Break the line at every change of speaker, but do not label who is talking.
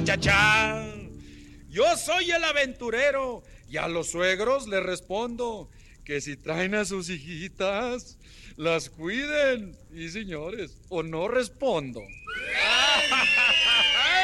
Chachán. Yo soy el aventurero y a los suegros les respondo que si traen a sus hijitas, las cuiden. Y señores, o no respondo.